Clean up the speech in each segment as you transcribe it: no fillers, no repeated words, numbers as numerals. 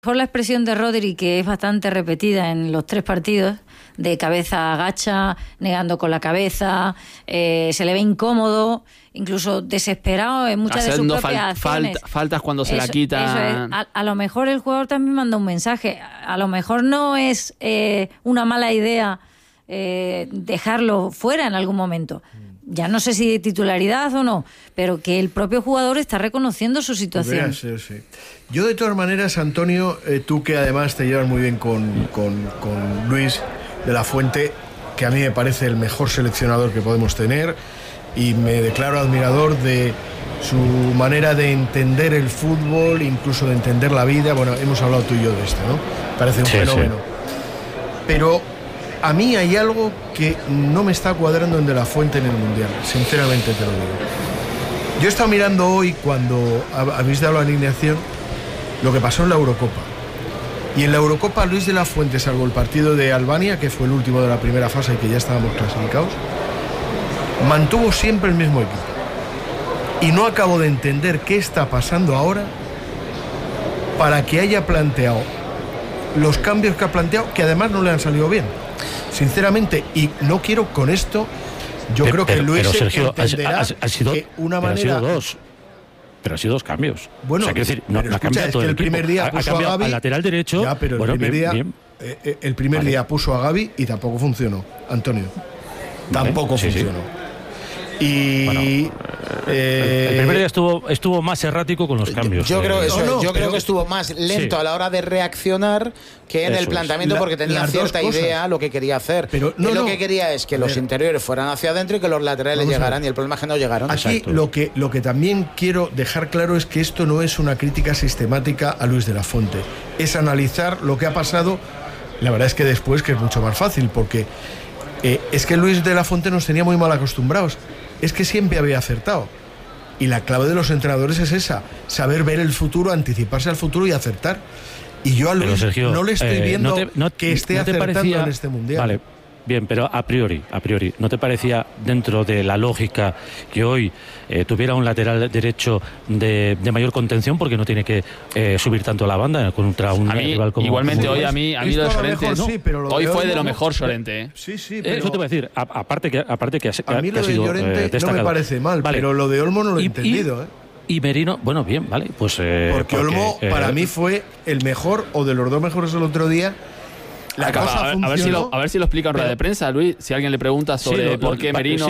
Mejor la expresión de Rodri, que es bastante repetida en los 3 partidos, de cabeza agacha, negando con la cabeza, se le ve incómodo, incluso desesperado en muchas de sus propias acciones. Faltas cuando se la quitan. A lo mejor el jugador también manda un mensaje. A lo mejor no es una mala idea dejarlo fuera en algún momento. Ya no sé si de titularidad o no, pero que el propio jugador está reconociendo su situación. Sí. Yo, de todas maneras, Antonio, tú que además te llevas muy bien con Luis de la Fuente, que a mí me parece el mejor seleccionador que podemos tener, y me declaro admirador de su manera de entender el fútbol, incluso de entender la vida. Bueno, hemos hablado tú y yo de esto, ¿no? Parece un fenómeno. Pero a mí hay algo que no me está cuadrando en De la Fuente en el Mundial, sinceramente te lo digo. Yo he estado mirando hoy, cuando habéis dado la alineación, lo que pasó en la Eurocopa. Y en la Eurocopa, Luis de la Fuente, salvo el partido de Albania, que fue el último de la primera fase y que ya estábamos clasificados, mantuvo siempre el mismo equipo. Y no acabo de entender qué está pasando ahora para que haya planteado los cambios que ha planteado, que además no le han salido bien, sinceramente. Y no quiero con esto, yo creo que Luis entenderá que una manera... Pero ha sido 2 cambios. Bueno, o sea, decir, no ha cambiado todo el primer día puso a Gavi, al lateral derecho. Ya, pero bueno, el primer día puso a Gavi y tampoco funcionó, Antonio. Tampoco funcionó. Sí. Y el primer día estuvo más errático con los cambios. Yo creo que estuvo más lento a la hora de reaccionar que en el planteamiento, porque tenía cierta idea lo que quería hacer. Pero lo que quería es que los interiores fueran hacia adentro y que los laterales llegaran, y el problema es que no llegaron. Aquí lo que también quiero dejar claro es que esto no es una crítica sistemática a Luis de la Fuente, es analizar lo que ha pasado. La verdad es que después, que es mucho más fácil, porque es que Luis de la Fuente nos tenía muy mal acostumbrados. Es que siempre había acertado. Y la clave de los entrenadores es esa: saber ver el futuro, anticiparse al futuro y acertar. Y yo a Luis, Sergio, no le estoy viendo que esté acertando en este Mundial. Vale, bien, pero a priori, ¿no te parecía, dentro de la lógica, que hoy tuviera un lateral derecho de mayor contención, porque no tiene que subir tanto la banda contra un rival como... Igualmente hoy a mí lo de Llorente hoy fue de lo mejor Llorente. Sí, pero eso te voy a decir, aparte que a mí lo de Llorente no me parece mal, vale, pero lo de Olmo no lo he entendido. Y Merino, bueno, bien, vale, pues... porque Olmo para mí fue el mejor, o de los 2 mejores el otro día. La cosa funcionó. A ver si lo explica en rueda de prensa, Luis, si alguien le pregunta sobre por qué Merino...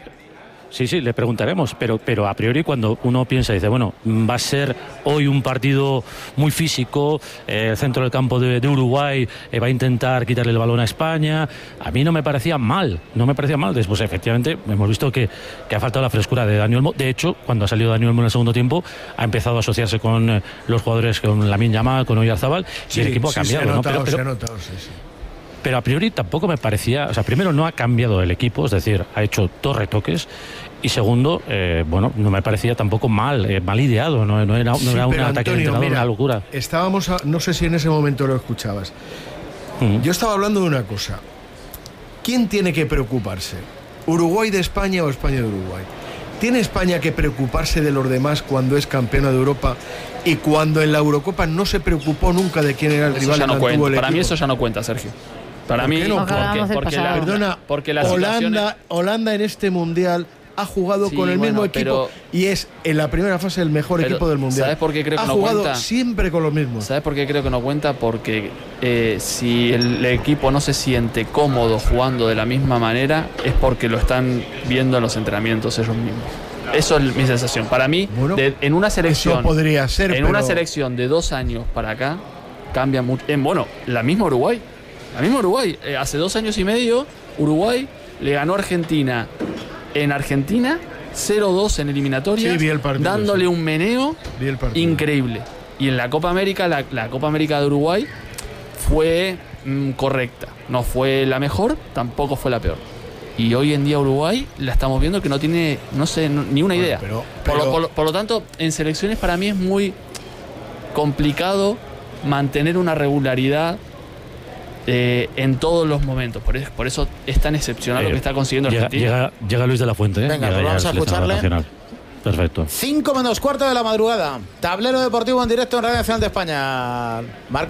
Sí, le preguntaremos, pero a priori, cuando uno piensa, dice, bueno, va a ser hoy un partido muy físico, el centro del campo de Uruguay va a intentar quitarle el balón a España. A mí no me parecía mal. Después, efectivamente, hemos visto que ha faltado la frescura de Dani Olmo. De hecho, cuando ha salido Dani Olmo en el segundo tiempo, ha empezado a asociarse con los jugadores, con Lamine Yamal, con Oyarzabal, y el equipo ha cambiado. Se ha notado. Pero a priori tampoco me parecía... O sea, primero, no ha cambiado el equipo, es decir, ha hecho 2 retoques. Y segundo, no me parecía tampoco mal ideado. No era un ataque de entrenador, una locura. Estábamos, no sé si en ese momento lo escuchabas. Yo estaba hablando de una cosa. ¿Quién tiene que preocuparse? ¿Uruguay de España o España de Uruguay? ¿Tiene España que preocuparse de los demás cuando es campeona de Europa, y cuando en la Eurocopa no se preocupó nunca de quién era el rival? Ya no cuenta. Para mí eso ya no cuenta, Sergio. Para mí no, porque Holanda en este Mundial ha jugado con el mismo equipo, y es en la primera fase el mejor equipo del Mundial. ¿Sabes por qué creo que no cuenta? Ha jugado siempre con los mismos. ¿Sabes por qué creo que no cuenta? Porque si el equipo no se siente cómodo jugando de la misma manera, es porque lo están viendo en los entrenamientos ellos mismos. Eso es mi sensación. Para mí, en una selección, eso podría ser, una selección de 2 años para acá, cambia mucho. La misma Uruguay. Hace 2 años y medio, Uruguay le ganó a Argentina en Argentina 0-2 en eliminatoria, dándole un meneo increíble. Y en la Copa América, la Copa América de Uruguay fue correcta. No fue la mejor, tampoco fue la peor. Y hoy en día Uruguay la estamos viendo que no tiene, ni una idea. Por lo tanto, en selecciones para mí es muy complicado mantener una regularidad en todos los momentos. Por eso es tan excepcional lo que está consiguiendo Argentina. Llega Luis de la Fuente. Venga, pues vamos a escucharle. Perfecto. 5 menos cuarto de la madrugada. Tablero deportivo en directo en Radio Nacional de España. Marco